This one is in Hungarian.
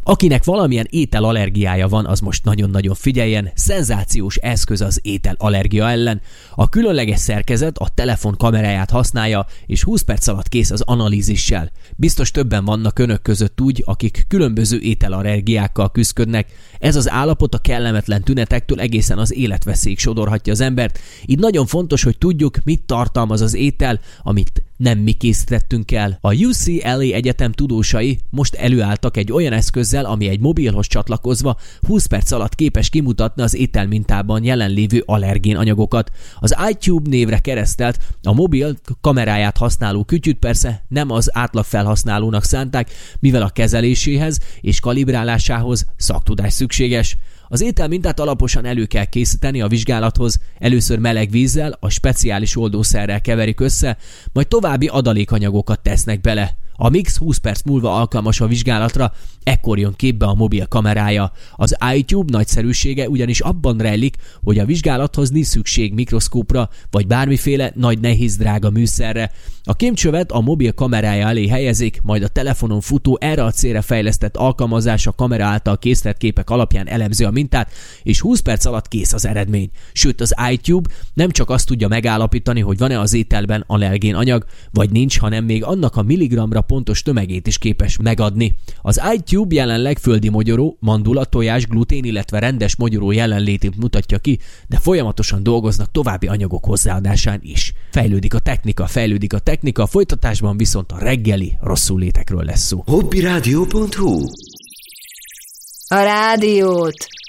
Akinek valamilyen ételallergiája van, az most nagyon-nagyon figyeljen, szenzációs eszköz az ételallergia ellen. A különleges szerkezet a telefon kameráját használja, és 20 perc alatt kész az analízissel. Biztos többen vannak önök között úgy, akik különböző ételallergiákkal küzdködnek. Ez az állapot a kellemetlen tünetektől egészen az életveszélyig sodorhatja az embert. Így nagyon fontos, hogy tudjuk, mit tartalmaz az étel, amit nem mi készítettünk el. A UCLA Egyetem tudósai most előálltak egy olyan eszközzel, ami egy mobilhoz csatlakozva 20 perc alatt képes kimutatni az ételmintában jelenlévő allergén anyagokat. Az iTube névre keresztelt, a mobil kameráját használó kütyűt persze nem az átlag felhasználónak szánták, mivel a kezeléséhez és kalibrálásához szaktudás szükséges. Az ételmintát alaposan elő kell készíteni a vizsgálathoz, először meleg vízzel, a speciális oldószerrel keverik össze, majd további adalékanyagokat tesznek bele. A mix 20 perc múlva alkalmas a vizsgálatra, ekkor jön képbe a mobil kamerája. Az iTube nagyszerűsége ugyanis abban rejlik, hogy a vizsgálathoz nincs szükség mikroszkópra, vagy bármiféle nagy nehéz drága műszerre. A kémcsövet a mobil kamerája elé helyezik, majd a telefonon futó erre a célra fejlesztett alkalmazás a kamera által készített képek alapján elemzi a mintát, és 20 perc alatt kész az eredmény. Sőt, az iTube nem csak azt tudja megállapítani, hogy van-e az ételben allergén anyag, vagy nincs, hanem még annak a milligramra pontos tömegét is képes megadni. Az iTube jelenleg földi mogyoró, mandula, tojás, glutén, illetve rendes mogyoró jelenlétét mutatja ki, de folyamatosan dolgoznak további anyagok hozzáadásán is. Fejlődik a technika, folytatásban viszont a reggeli rosszullétekről lesz szó. Hobbyradio.hu. A rádiót